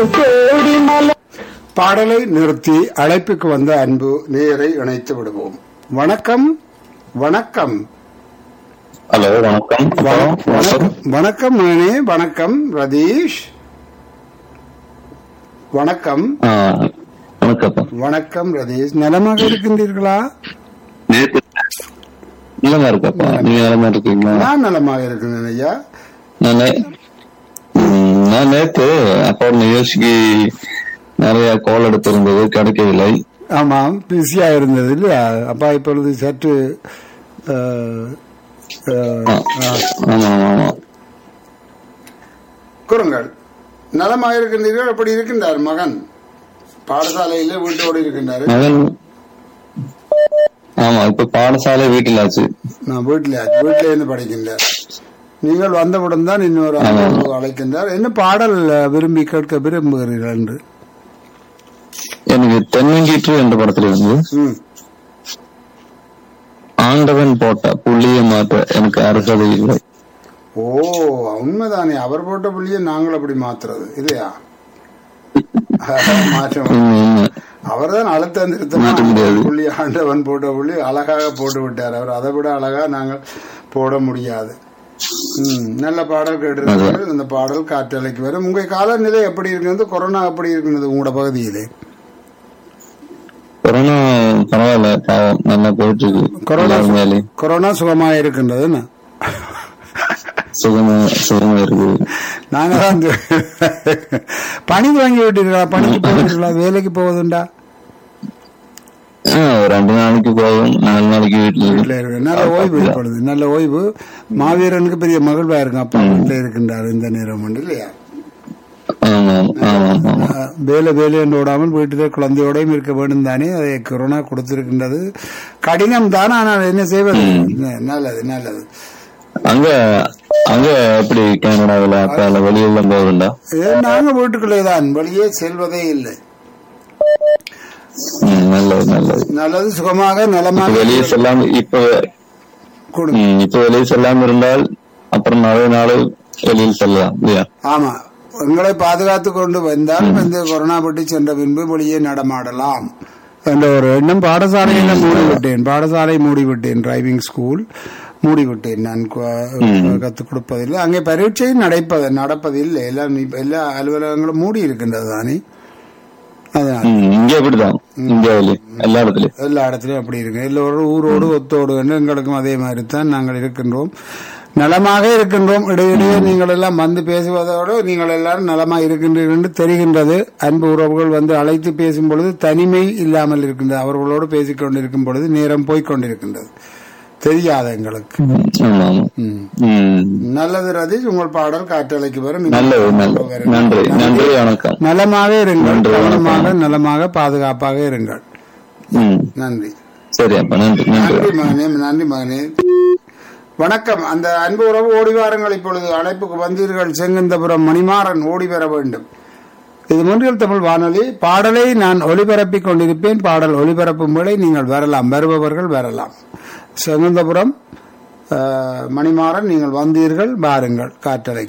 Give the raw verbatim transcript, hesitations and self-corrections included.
பாடலை நிறுத்தி அழைப்புக்கு வந்த அன்பு நேயரை இணைத்து விடுவோம். வணக்கம். வணக்கம். ஹலோ, வணக்கம். வணக்கம் மகனே. வணக்கம் ரதீஷ். வணக்கம். வணக்கம். வணக்கம் ரதீஷ். நலமாக இருக்கின்றீர்களா? நலமா இருக்கப்பா. நீங்க நலமா இருக்கீங்களா? நான் நலமாக இருக்கிறேன் ஐயா. நான் நேற்று அப்போ நிகழ்ச்சிக்கு நிறைய கால் எடுத்திருந்தது, கிடைக்கவில்லை. ஆமாம், பிஸியா இருந்தது இல்லையா அப்பா? இப்பொழுது சற்று கூறுங்கள். நலமாக இருக்கின்றீர்கள்? எப்படி இருக்கின்றார் மகன்? பாடசாலையில வீட்டோடு இருக்கின்றாரு? மகன் ஆமா, இப்ப பாடசாலை வீட்டில் ஆச்சு. நான் வீட்டில் ஆச்சு. வீட்டில இருந்து படிக்கின்றார். நீங்கள் வந்தவுடன் தான் இன்னொரு அழைக்கின்றார். என்ன பாடல் விரும்பி கேட்க விரும்புகிறீர்கள் என்று? எனக்கு தென்னங்கீற்று என்ற படத்துல இருந்து ஆண்டவன் போட்ட புள்ளிய மாற்ற எனக்கு அருகதை இல்லை. ஓ, உண்மைதானே. அவர் போட்ட புள்ளிய நாங்கள் அப்படி மாத்துறது இல்லையா? மாற்ற அவர் தான் அழுத்த நிறுத்தம் புள்ளி. ஆண்டவன் போட்ட புள்ளி அழகாக போட்டு விட்டார் அவர். அதை விட அழகா நாங்கள் போட முடியாது. ம், நல்ல பாடல் கேட்டிருக்கிறது. இந்த பாடல் காற்றலைக்கு வரும். உங்க காலநிலை எப்படி இருக்கிறது? கொரோனா எப்படி இருக்கிறது உங்களோட பகுதியிலே? கொரோனா பரவாயில்ல, பாவம் நல்லா போயிட்டு இருக்கு. கொரோனா கொரோனா சுகமாக இருக்கின்றது. சுகமா சுகமா இருக்கு. நாங்க தான் பணிக்கு வாங்கி விட்டீர்களா? பணிக்கு போவீர்களா? வேலைக்கு போவதுண்டா? ரெண்டு நாளைக்கு போகும், நாலு நாளைக்கு வீட்டுல இருக்கு. நல்ல ஓய்வு இப்பொழுது. நல்ல ஓய்வு. மாவீரனுக்கு பெரிய மகிழ்வா இருக்கும். அப்பா வீட்டுல இருக்கின்றார் இந்த நேரம் உண்டு இல்லையா? வேலை வேலை என்று ஓடாமல் வீட்டிலே குழந்தையோடையும் இருக்க வேண்டும் தானே. அதை கொரோனா கொடுத்திருக்கின்றது. கடினம் தான், ஆனால் என்ன செய்வது? நல்லது நல்லது. அங்க அங்க எப்படி கனடாவில் வெளியெல்லாம் போகுதுண்டா? நாங்க வீட்டுக்குள்ளே தான், வெளியே செல்வதே இல்லை. நல்லது நல்லது நல்லது. சுகமாக நலமாக வெளியே செல்லாம இப்ப இப்ப வெளியே செல்லாம இருந்தால் அப்புறம் நிறைய நாள் வெளியில் செல்லலாம் இல்லையா? ஆமா, எங்களை பாதுகாத்து கொண்டு வந்தால் இந்த கொரோனா பற்றி சென்ற பின்பு வெளியே நடமாடலாம் என்ற ஒரு எண்ணம். பாடசாலையில மூடிவிட்டேன். பாடசாலை மூடிவிட்டேன். Driving school மூடிவிட்டேன். நான் கத்துக் கொடுப்பதில்லை. அங்கே பரீட்சையும் நடப்பது நடப்பதில்லை. எல்லாம் எல்லா அலுவலகங்களும் மூடி இருக்கின்றது தானே. எல்லா இடத்துலயும் அப்படி இருக்கு. எல்லோரும் ஊரோடு ஒத்தோடு எங்களுக்கும் அதே மாதிரி தான் நாங்கள் இருக்கின்றோம். நலமாக இருக்கின்றோம். இடையிடையே நீங்கள் எல்லாம் வந்து பேசுவதோடு நீங்கள் எல்லாரும் நலமாக இருக்கின்றீர்கள் என்று தெரிகின்றது. அன்பு உறவுகள் வந்து அழைத்து பேசும் பொழுது தனிமை இல்லாமல் இருக்கின்றது. அவர்களோடு பேசிக்கொண்டிருக்கும் பொழுது நேரம் போய்கொண்டிருக்கின்றது, தெரியாத எங்களுக்கு. நல்லது ரதீஷ், உங்கள் பாடல் காற்றலைக்கு வரும். நலமாக இருங்கள், கவனமாக நலமாக பாதுகாப்பாக இருங்கள். நன்றி. நன்றி மகனே. நன்றி மகனே. வணக்கம். அந்த அன்பு உறவு ஓடி வாருங்கள். இப்பொழுது அழைப்புக்கு வந்தீர்கள். செங்கந்தபுரம் மணிமாறன் ஓடி வர வேண்டும். இது மூன்றில் தமிழ் வானொலி. பாடலை நான் ஒலிபரப்பிக் கொண்டிருப்பேன். பாடல் ஒலிபரப்பும் வேளை நீங்கள் வரலாம், வருபவர்கள் வரலாம். செங்கந்தபுரம் மணிமாறன், நீங்கள் வந்தீர்கள், வாருங்கள் காற்றலை.